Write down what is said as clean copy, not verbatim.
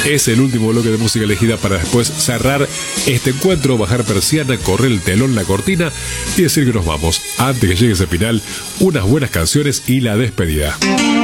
Es el último bloque de música elegida para después cerrar este encuentro, bajar persiana, correr el telón, la cortina y decir que nos vamos. Antes que llegue ese final, unas buenas canciones y la despedida.